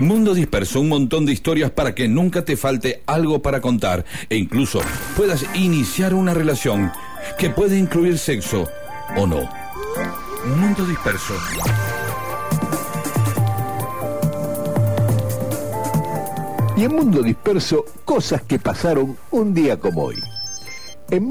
Mundo Disperso, un montón de historias para que nunca te falte algo para contar e incluso puedas iniciar una relación que puede incluir sexo o no. Mundo Disperso. Y en Mundo Disperso, cosas que pasaron un día como hoy. En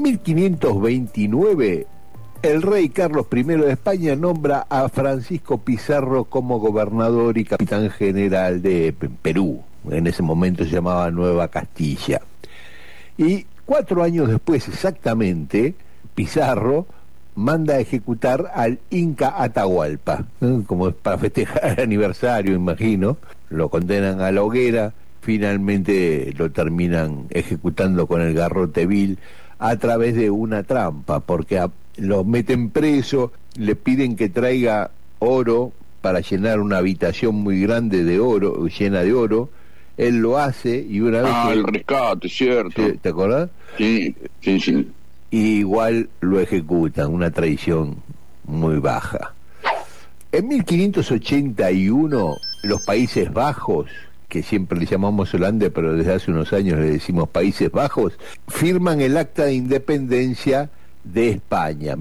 1529, el rey Carlos I de España nombra a Francisco Pizarro como gobernador y capitán general de Perú. En ese momento se llamaba Nueva Castilla. Y 4 años después exactamente, Pizarro manda a ejecutar al Inca Atahualpa, como para festejar el aniversario, imagino. Lo condenan a la hoguera, finalmente lo terminan ejecutando con el garrote vil a través de una trampa, porque lo meten preso, le piden que traiga oro para llenar una habitación muy grande de oro, llena de oro. Él lo hace y una vez el rescate, cierto. ¿te acordás? Sí. Y igual lo ejecutan, una traición muy baja. En 1581, los Países Bajos, que siempre le llamamos Holanda, pero desde hace unos años le decimos Países Bajos, firman el Acta de Independencia de España,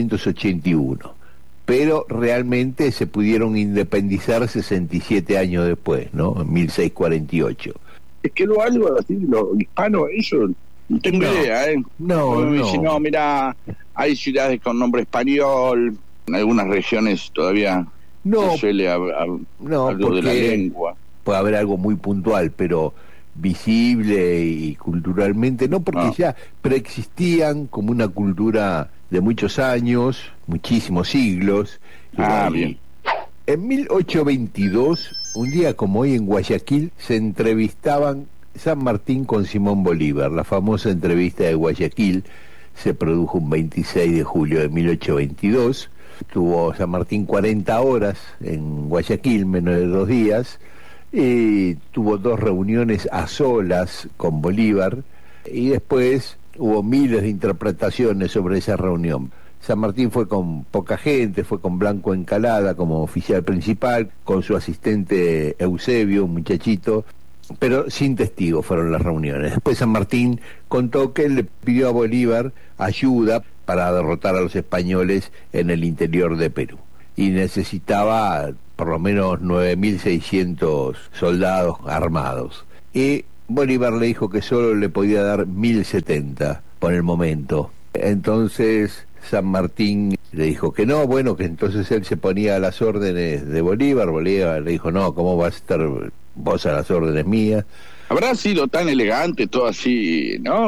1581. Pero realmente se pudieron independizar 67 años después, ¿no? En 1648. Es que algo así, lo hispano, eso no tengo idea, ¿eh? No. No, mira, hay ciudades con nombre español, en algunas regiones todavía se suele hablar de la lengua. Puede haber algo muy puntual, pero visible y culturalmente, no, porque ya preexistían como una cultura de muchos años, muchísimos siglos. Bien. En 1822, un día como hoy en Guayaquil, se entrevistaban San Martín con Simón Bolívar. La famosa entrevista de Guayaquil se produjo un 26 de julio de 1822. Tuvo San Martín 40 horas en Guayaquil, menos de 2 días, y tuvo 2 reuniones a solas con Bolívar, y después hubo miles de interpretaciones sobre esa reunión. San Martín fue con poca gente, fue con Blanco Encalada como oficial principal, con su asistente Eusebio, un muchachito, pero sin testigos fueron las reuniones. Después San Martín contó que él le pidió a Bolívar ayuda para derrotar a los españoles en el interior de Perú, y necesitaba por lo menos 9.600 soldados armados, y Bolívar le dijo que solo le podía dar 1.070 por el momento. Entonces San Martín le dijo que no, bueno, que entonces él se ponía a las órdenes de Bolívar. Bolívar le dijo, no, ¿cómo vas a estar vos a las órdenes mías? Habrá sido tan elegante todo así, ¿no?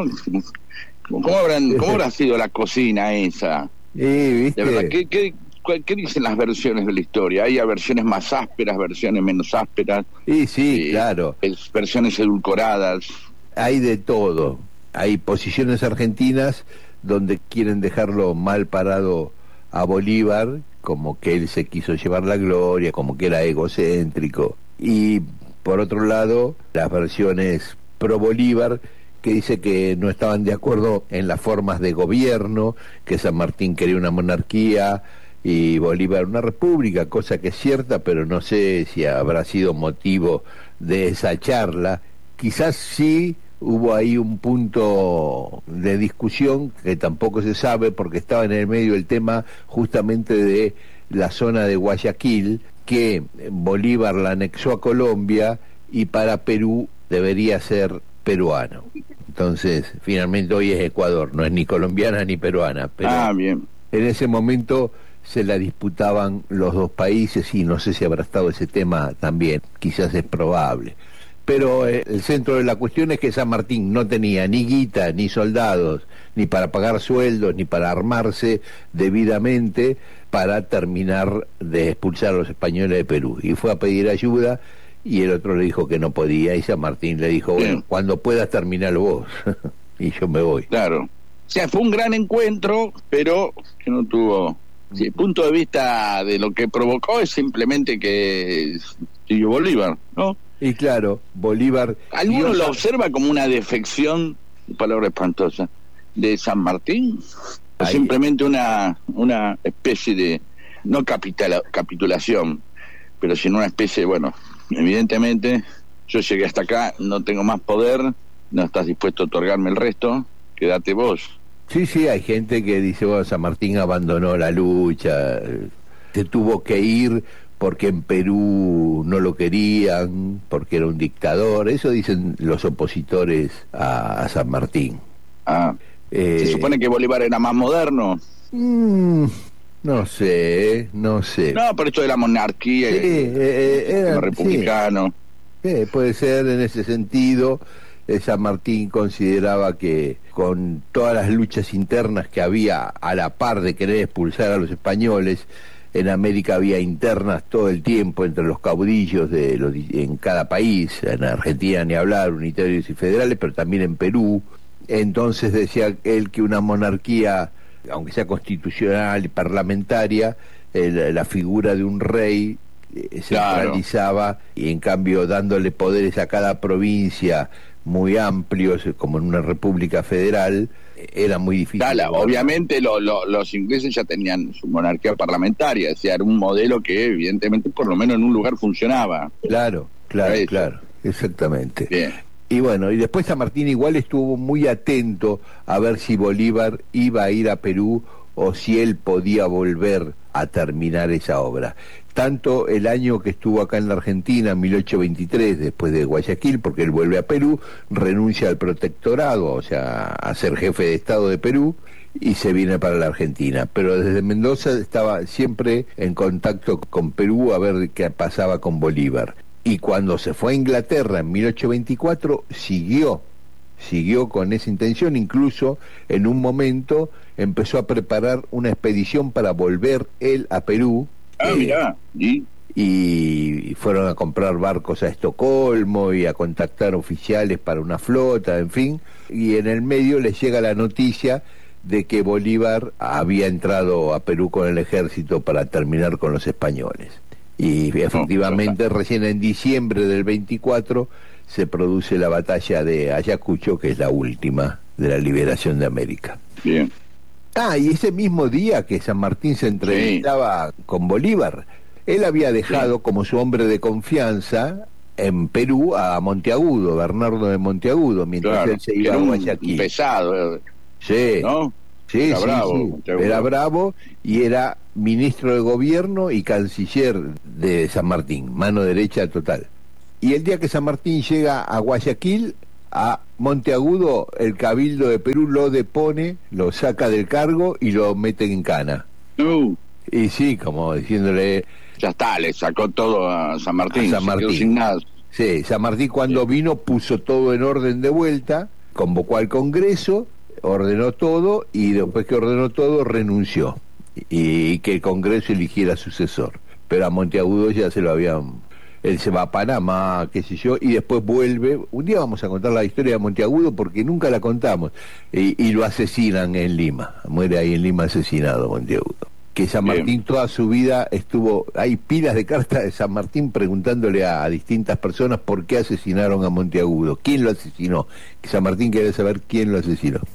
¿Cómo habrá sido la cocina esa? ¿Viste? De verdad, ¿qué dicen las versiones de la historia? ¿Hay versiones más ásperas, versiones menos ásperas? Sí, claro. Versiones edulcoradas. Hay de todo. Hay posiciones argentinas donde quieren dejarlo mal parado a Bolívar, como que él se quiso llevar la gloria, como que era egocéntrico. Y por otro lado, las versiones pro Bolívar, que dice que no estaban de acuerdo en las formas de gobierno, que San Martín quería una monarquía y Bolívar una república, cosa que es cierta, pero no sé si habrá sido motivo de esa charla. Quizás sí hubo ahí un punto de discusión que tampoco se sabe, porque estaba en el medio el tema justamente de la zona de Guayaquil, que Bolívar la anexó a Colombia y para Perú debería ser peruano. Entonces, finalmente hoy es Ecuador, no es ni colombiana ni peruana, pero bien. En ese momento se la disputaban los 2 países, y no sé si habrá estado ese tema también, quizás es probable. Pero el centro de la cuestión es que San Martín no tenía ni guita, ni soldados, ni para pagar sueldos, ni para armarse debidamente para terminar de expulsar a los españoles de Perú. Y fue a pedir ayuda, y el otro le dijo que no podía, y San Martín le dijo, bueno, cuando puedas terminarlo vos, y yo me voy. Claro. O sea, fue un gran encuentro, pero que no tuvo... Sí, el punto de vista de lo que provocó es simplemente que siguió Bolívar, ¿no? Y claro, Bolívar... ¿Alguno lo observa como una defección, palabra espantosa, de San Martín? ¿O simplemente una especie de, no capitulación, pero sino una especie, bueno, evidentemente, yo llegué hasta acá, no tengo más poder, no estás dispuesto a otorgarme el resto, quédate vos. Sí, sí, hay gente que dice, bueno, San Martín abandonó la lucha, se tuvo que ir porque en Perú no lo querían, porque era un dictador, eso dicen los opositores a San Martín. Se supone que Bolívar era más moderno. No sé, no sé. No, por esto de la monarquía, Sí, el republicano. Sí, puede ser en ese sentido. San Martín consideraba que con todas las luchas internas que había a la par de querer expulsar a los españoles, en América había internas todo el tiempo entre los caudillos en cada país, en Argentina ni hablar, unitarios y federales, pero también en Perú. Entonces decía él que una monarquía, aunque sea constitucional y parlamentaria, la figura de un rey centralizaba, y en cambio dándole poderes a cada provincia muy amplios, como en una república federal, era muy difícil. Obviamente los ingleses ya tenían su monarquía parlamentaria, o sea, era un modelo que evidentemente por lo menos en un lugar funcionaba. Claro, exactamente. Bien. Y bueno, y después San Martín igual estuvo muy atento a ver si Bolívar iba a ir a Perú o si él podía volver a terminar esa obra. Tanto el año que estuvo acá en la Argentina, 1823, después de Guayaquil, porque él vuelve a Perú, renuncia al protectorado, o sea, a ser jefe de Estado de Perú, y se viene para la Argentina. Pero desde Mendoza estaba siempre en contacto con Perú a ver qué pasaba con Bolívar. Y cuando se fue a Inglaterra en 1824, siguió con esa intención, incluso en un momento empezó a preparar una expedición para volver él a Perú. Mirá, y fueron a comprar barcos a Estocolmo y a contactar oficiales para una flota, en fin, y en el medio les llega la noticia de que Bolívar había entrado a Perú con el ejército para terminar con los españoles. Y efectivamente recién en diciembre del 24 se produce la batalla de Ayacucho, que es la última de la liberación de América. Bien. Y ese mismo día que San Martín se entrevistaba con Bolívar, él había dejado como su hombre de confianza en Perú a Monteagudo, Bernardo de Monteagudo, mientras él se iba a Guayaquil. Pesado, sí, ¿no? Sí, era bravo, era bravo y era ministro de gobierno y canciller de San Martín, mano derecha total. Y el día que San Martín llega a Guayaquil, a Monteagudo, el Cabildo de Perú lo depone, lo saca del cargo y lo mete en cana. Y sí, como diciéndole... Ya está, le sacó todo a San Martín, San Martín. Se quedó sin nada. Sí, San Martín cuando vino puso todo en orden de vuelta, convocó al Congreso, ordenó todo y después que ordenó todo renunció y que el Congreso eligiera sucesor. Pero a Monteagudo ya se lo habían... Él se va a Panamá, qué sé yo, y después vuelve. Un día vamos a contar la historia de Monteagudo porque nunca la contamos. Y lo asesinan en Lima. Muere ahí en Lima asesinado Monteagudo. Que San Martín toda su vida estuvo... Hay pilas de cartas de San Martín preguntándole a distintas personas por qué asesinaron a Monteagudo. ¿Quién lo asesinó? Que San Martín quería saber quién lo asesinó.